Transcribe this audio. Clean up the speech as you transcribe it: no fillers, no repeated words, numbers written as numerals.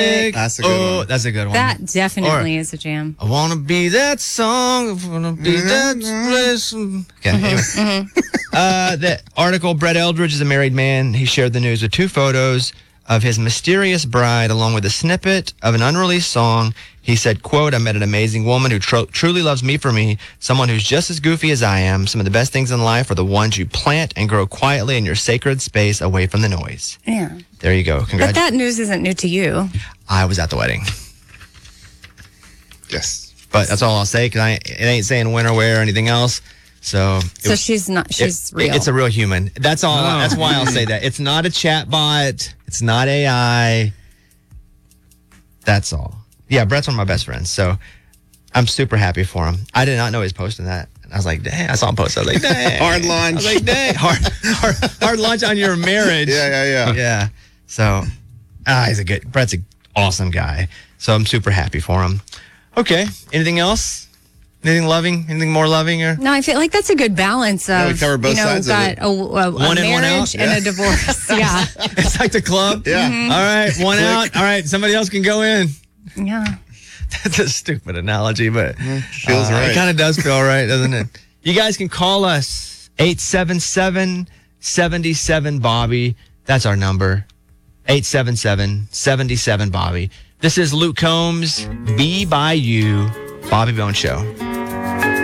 That's a good one. That's a good one. That definitely is a jam. I want to be that song. I want to be that place. Okay, anyway. The article, Brett Eldridge is a married man. He shared the news with 2 photos of his mysterious bride along with a snippet of an unreleased song. He said, quote, I met an amazing woman who truly loves me for me, someone who's just as goofy as I am. Some of the best things in life are the ones you plant and grow quietly in your sacred space away from the noise. Yeah. There you go. But that news isn't new to you. I was at the wedding. Yes. But that's all I'll say because it ain't saying when or where or anything else. So she's not, she's real. It's a real human. That's all. Oh. That's why I'll say that. It's not a chat bot. It's not AI. That's all. Yeah, Brett's one of my best friends. So I'm super happy for him. I did not know he was posting that. I was like, dang. I saw him post. I was like, dang. Hard launch. I was like, dang. Hard launch on your marriage. Yeah. Yeah. So Brett's an awesome guy. So I'm super happy for him. Okay. Anything else? Anything loving? Anything more loving? Or? No, I feel like that's a good balance of, we covered both sides of it. a One in, one marriage out? and a divorce. Yeah. It's like the club. Yeah. All right, one out. All right, somebody else can go in. Yeah. That's a stupid analogy, but feels right. It kind of does feel right, doesn't it? You guys can call us 877-77-Bobby. That's our number. 877-77-Bobby. This is Luke Combs, Be By You, Bobby Bones Show.